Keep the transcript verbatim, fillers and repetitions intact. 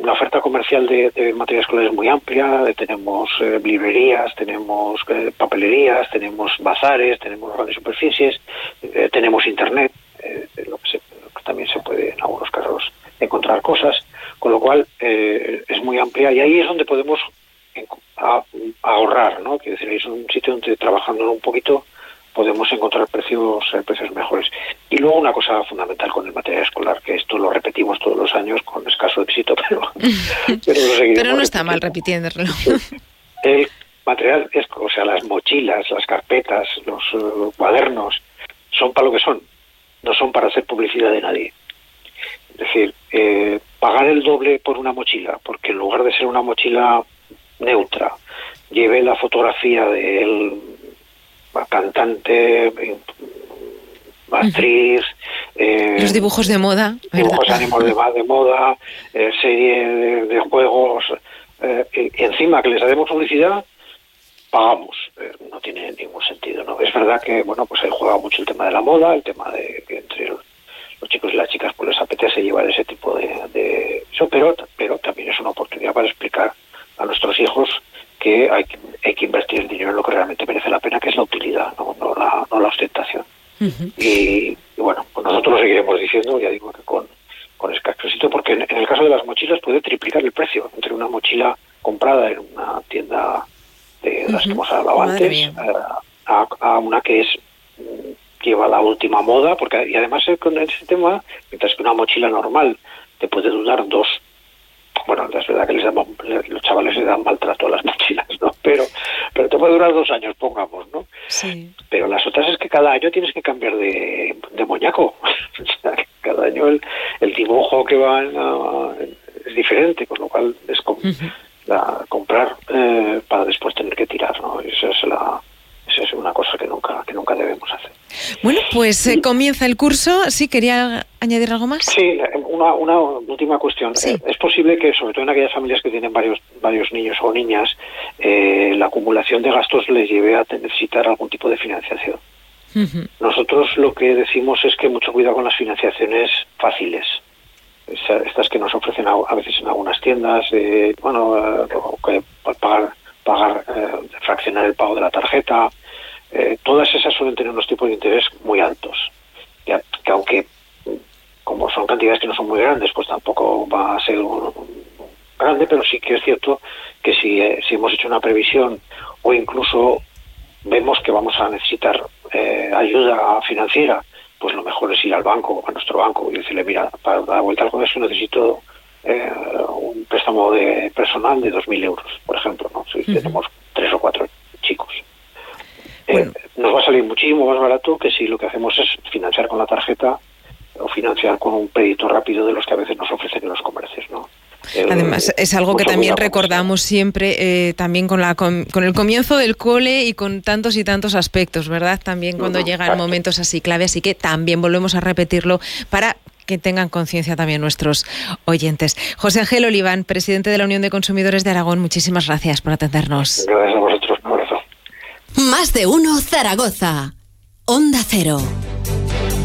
la oferta comercial de, de material escolar es muy amplia. Tenemos eh, librerías, tenemos eh, papelerías, tenemos bazares, tenemos grandes superficies, eh, tenemos internet, eh, lo que se, lo que también se puede en algunos casos encontrar cosas, con lo cual eh, es muy amplia y ahí es donde podemos a, a ahorrar, ¿no? Quiero decir, es un sitio donde trabajando un poquito podemos encontrar precios eh, precios mejores. Y luego una cosa fundamental con el material escolar, que esto lo repetimos todos los años con escaso éxito, pero pero, lo pero no está mal repitiéndolo. El material, es, o sea, las mochilas, las carpetas, los uh, cuadernos, son para lo que son, no son para hacer publicidad de nadie. Es decir, eh, pagar el doble por una mochila, porque en lugar de ser una mochila neutra, lleve la fotografía del cantante, actriz, eh, los dibujos de moda, ¿verdad? Dibujos ánimos de, de moda, eh, serie de, de juegos, eh, y, y encima que les demos publicidad, pagamos. Eh, no tiene ningún sentido, ¿no? Es verdad que, bueno, pues ahí juega mucho el tema de la moda, el tema de que entre los, los chicos y las chicas pues les apetece llevar ese tipo de, de eso, pero, pero también es una oportunidad para explicar a nuestros hijos que hay que, hay que invertir el dinero en lo que realmente merece la pena, que es la utilidad, no, no, la, no la ostentación. Uh-huh. Y, y bueno, pues nosotros lo seguiremos diciendo, ya digo que con, con escaso éxito, porque en, en el caso de las mochilas puede triplicar el precio entre una mochila comprada en una tienda de las uh-huh. que hemos hablado antes a, a una que es lleva la última moda, porque y además con ese tema, mientras que una mochila normal te puede durar dos. Bueno, es verdad que les damos, los chavales le dan maltrato a las mochilas, ¿no? Pero, pero te puede durar dos años, pongamos, ¿no? Sí. Pero las otras es que cada año tienes que cambiar de, de moñaco. O sea, que cada año el, el dibujo que va en la, es diferente, con lo cual es com, uh-huh. la, comprar eh, para después tener que tirar, ¿no? Esa es la... Esa es una cosa que nunca que nunca debemos hacer. Bueno, pues eh, comienza el curso. ¿Sí quería añadir algo más? Sí, una, una última cuestión. Sí. Eh, es posible que, sobre todo en aquellas familias que tienen varios varios niños o niñas, eh, la acumulación de gastos les lleve a necesitar algún tipo de financiación. Uh-huh. Nosotros lo que decimos es que mucho cuidado con las financiaciones fáciles. Estas que nos ofrecen a, a veces en algunas tiendas, eh, bueno, eh, que pagar... pagar, eh, fraccionar el pago de la tarjeta, eh, todas esas suelen tener unos tipos de interés muy altos, que, que aunque como son cantidades que no son muy grandes, pues tampoco va a ser un, un grande, pero sí que es cierto que si, eh, si hemos hecho una previsión o incluso vemos que vamos a necesitar eh, ayuda financiera, pues lo mejor es ir al banco, a nuestro banco, y decirle, mira, para dar vuelta al comercio necesito Eh, un préstamo de personal de dos mil euros, por ejemplo, ¿no? Si uh-huh. tenemos tres o cuatro chicos. Bueno. Eh, nos va a salir muchísimo más barato que si lo que hacemos es financiar con la tarjeta o financiar con un crédito rápido de los que a veces nos ofrecen en los comercios, ¿no? El, Además, es algo que también recordamos siempre, eh, también con, la, con, con el comienzo del cole y con tantos y tantos aspectos, ¿verdad? También cuando uh-huh. llegan Exacto. momentos así clave, así que también volvemos a repetirlo para que tengan conciencia también nuestros oyentes. José Ángel Oliván, presidente de la Unión de Consumidores de Aragón, muchísimas gracias por atendernos. Gracias a vosotros, un abrazo. Más de uno Zaragoza. Onda Cero.